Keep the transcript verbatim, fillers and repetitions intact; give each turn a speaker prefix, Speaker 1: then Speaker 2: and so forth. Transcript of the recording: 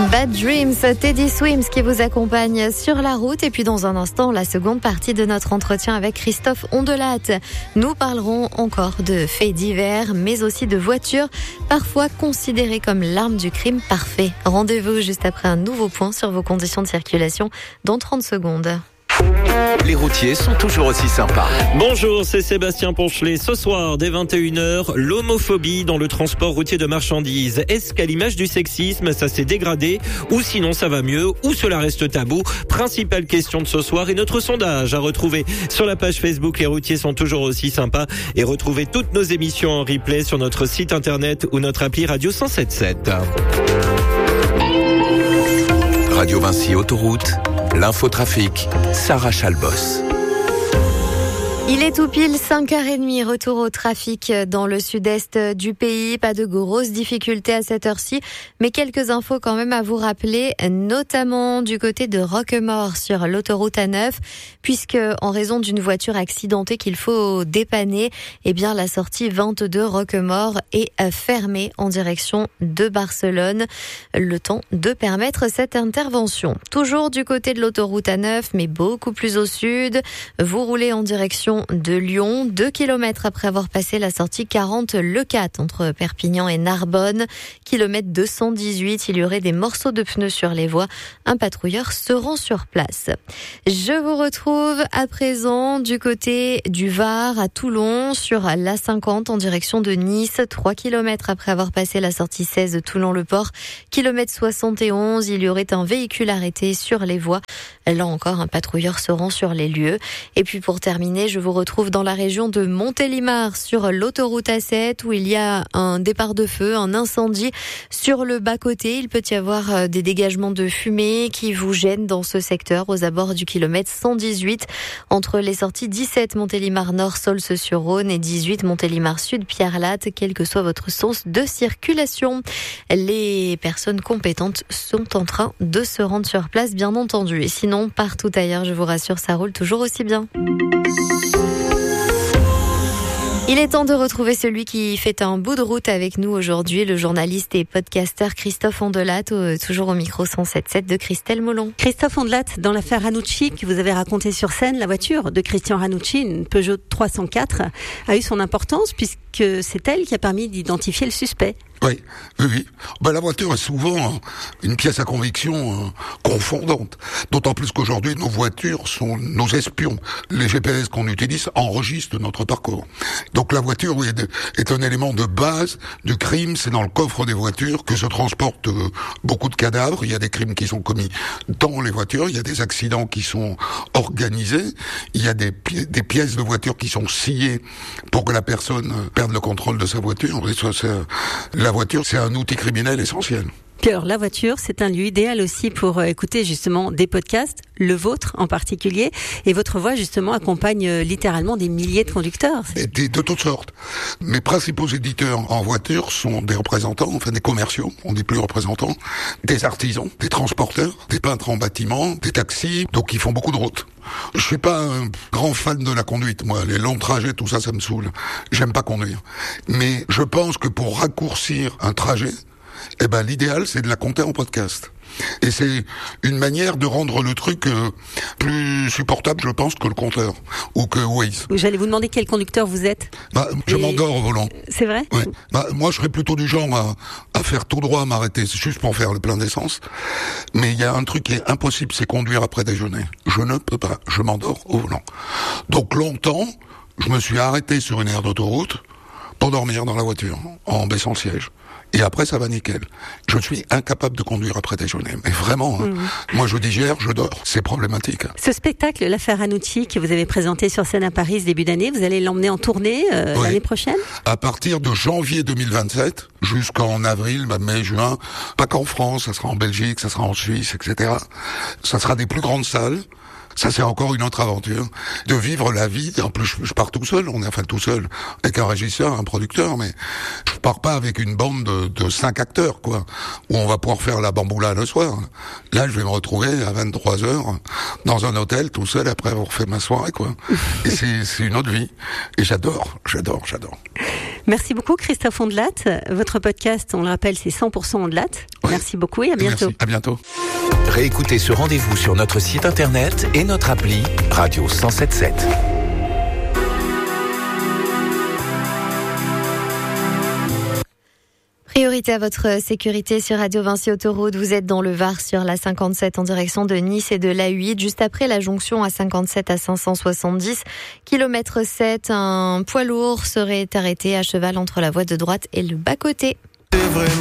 Speaker 1: Bad Dreams, Teddy Swims qui vous accompagne sur la route. Et puis dans un instant, la seconde partie de notre entretien avec Christophe Ondelat. Nous parlerons encore de faits divers, mais aussi de voitures, parfois considérées comme l'arme du crime parfait. Rendez-vous juste après un nouveau point sur vos conditions de circulation dans trente secondes.
Speaker 2: Les routiers sont toujours aussi sympas.
Speaker 3: Bonjour, c'est Sébastien Ponchelet. Ce soir, dès vingt et une heures, l'homophobie dans le transport routier de marchandises. Est-ce qu'à l'image du sexisme, ça s'est dégradé? Ou sinon ça va mieux? Ou cela reste tabou? Principale question de ce soir et notre sondage à retrouver sur la page Facebook Les routiers sont toujours aussi sympas. Et retrouvez toutes nos émissions en replay sur notre site internet ou notre appli Radio cent sept sept.
Speaker 2: Radio Vinci Autoroute, l'infotrafic, Sarah Chalbos.
Speaker 1: Il est tout pile cinq heures trente, retour au trafic dans le sud-est du pays. Pas de grosses difficultés à cette heure-ci, mais quelques infos quand même à vous rappeler, notamment du côté de Roquemaure sur l'autoroute A neuf, puisque en raison d'une voiture accidentée qu'il faut dépanner, eh bien la sortie vingt-deux Roquemaure est fermée en direction de Barcelone, le temps de permettre cette intervention. Toujours du côté de l'autoroute A neuf, mais beaucoup plus au sud, vous roulez en direction de Lyon, deux kilomètres après avoir passé la sortie quarante Le quatre entre Perpignan et Narbonne. Kilomètre deux cent dix-huit, il y aurait des morceaux de pneus sur les voies. Un patrouilleur se rend sur place. Je vous retrouve à présent du côté du Var à Toulon sur l'A cinquante en direction de Nice. trois kilomètres après avoir passé la sortie seize Toulon-le-Port. Kilomètre soixante et onze, il y aurait un véhicule arrêté sur les voies. Là encore, un patrouilleur se rend sur les lieux. Et puis pour terminer, je vous retrouve dans la région de Montélimar sur l'autoroute A sept où il y a un départ de feu, un incendie sur le bas-côté. Il peut y avoir des dégagements de fumée qui vous gênent dans ce secteur aux abords du kilomètre cent dix-huit entre les sorties dix-sept Montélimar Nord Saulce-sur-Rhône et dix-huit Montélimar Sud Pierre-Latte, quel que soit votre sens de circulation. Les personnes compétentes sont en train de se rendre sur place, bien entendu. Et sinon, partout ailleurs, je vous rassure, ça roule toujours aussi bien. Il est temps de retrouver celui qui fait un bout de route avec nous aujourd'hui, le journaliste et podcasteur Christophe Ondelat, toujours au micro cent sept sept de Christelle Molon.
Speaker 4: Christophe Ondelat, dans l'affaire Ranucci que vous avez racontée sur scène, la voiture de Christian Ranucci, une Peugeot trois cent quatre, a eu son importance puisque c'est elle qui a permis d'identifier le suspect.
Speaker 5: Oui, oui, oui. Ben, la voiture est souvent une pièce à conviction euh, confondante. D'autant plus qu'aujourd'hui, nos voitures sont nos espions. Les G P S qu'on utilise enregistrent notre parcours. Donc la voiture oui, est un élément de base du crime. C'est dans le coffre des voitures que se transportent euh, beaucoup de cadavres. Il y a des crimes qui sont commis dans les voitures. Il y a des accidents qui sont organisés. Il y a des, pi- des pièces de voiture qui sont sciées pour que la personne euh, perde le contrôle de sa voiture. Et ça, c'est, euh, la voiture, c'est un outil criminel essentiel.
Speaker 4: Alors, la voiture, c'est un lieu idéal aussi pour euh, écouter justement des podcasts, le vôtre en particulier, et votre voix justement accompagne euh, littéralement des milliers de conducteurs.
Speaker 5: Et des, de toutes sortes. Mes principaux éditeurs en voiture sont des représentants, enfin des commerciaux, on dit plus représentants, des artisans, des transporteurs, des peintres en bâtiment, des taxis, donc ils font beaucoup de routes. Je suis pas un grand fan de la conduite, moi. Les longs trajets, tout ça, ça me saoule. J'aime pas conduire. Mais je pense que pour raccourcir un trajet, eh ben, l'idéal, c'est de la compter en podcast. Et c'est une manière de rendre le truc euh, plus supportable, je pense, que le compteur ou que Waze.
Speaker 4: J'allais vous demander quel conducteur vous êtes.
Speaker 5: Bah, je
Speaker 4: Et...
Speaker 5: m'endors au volant.
Speaker 4: C'est vrai ?
Speaker 5: Ouais. Bah, moi, je serais plutôt du genre à, à faire tout droit, à m'arrêter, c'est juste pour faire le plein d'essence. Mais il y a un truc qui est impossible, c'est conduire après déjeuner. Je ne peux pas. Je m'endors au volant. Donc longtemps, je me suis arrêté sur une aire d'autoroute pour dormir dans la voiture, en baissant le siège. Et après, ça va nickel. Je suis incapable de conduire après déjeuner. Mais vraiment, hein, mmh. moi je digère, je dors. C'est problématique.
Speaker 4: Ce spectacle, l'affaire Ranucci, que vous avez présenté sur scène à Paris ce début d'année, vous allez l'emmener en tournée euh, oui. l'année prochaine ?
Speaker 5: À partir de janvier deux mille vingt-sept, jusqu'en avril, bah, mai, juin, pas qu'en France, ça sera en Belgique, ça sera en Suisse, et cetera. Ça sera des plus grandes salles. Ça, c'est encore une autre aventure. De vivre la vie. En plus, je, je pars tout seul. On est enfin tout seul. Avec un régisseur, un producteur, mais je pars pas avec une bande de, de cinq acteurs, quoi. Où on va pouvoir faire la bamboula le soir. Là, je vais me retrouver à vingt-trois heures dans un hôtel tout seul après avoir fait ma soirée, quoi. Et c'est, c'est une autre vie. Et j'adore, j'adore, j'adore.
Speaker 4: Merci beaucoup, Christophe Ondelat. Votre podcast, on le rappelle, c'est cent pour cent Ondelat. Oui. Merci beaucoup et à bientôt.
Speaker 5: Merci. À bientôt.
Speaker 2: Réécoutez ce rendez-vous sur notre site internet et notre appli Radio cent sept sept.
Speaker 1: Priorité à votre sécurité sur Radio Vinci Autoroute. Vous êtes dans le Var sur la cinquante-sept en direction de Nice et de l'A huit. Juste après la jonction à cinquante-sept à cinq cent soixante-dix. Kilomètre sept, un poids lourd serait arrêté à cheval entre la voie de droite et le bas-côté.